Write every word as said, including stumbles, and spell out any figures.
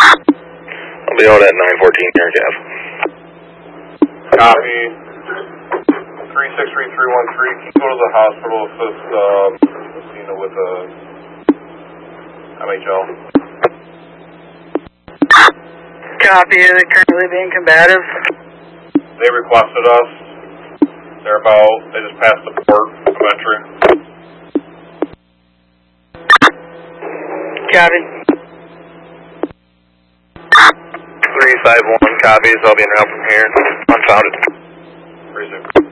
I'll be out at nine fourteen here, Gav. Copy. three six three three one three, can you go to the hospital assist um, Messina with a M H L? Copy, they're currently being combative. They requested us. They're about, they just passed the port of entry. Copy. three five one copies, I'll be en route from here. Unfounded. three six.